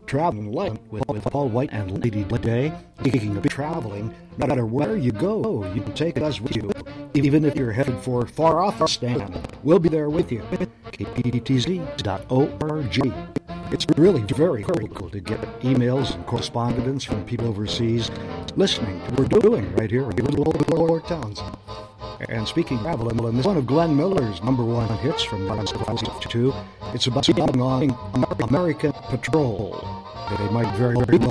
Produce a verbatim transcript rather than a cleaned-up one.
Traveling Light with, with Paul White and Lady Day. Speaking of traveling, no matter where you go, you can take us with you. Even if you're headed for far off stand, we'll be there with you. K P T Z dot org. It's really very, very cool to get emails and correspondence from people overseas listening to what we're doing right here in little lower towns. And speaking of traveling, this is one of Glenn Miller's number one hits from nineteen fifty-two. It's about being on American Patrol. They might very well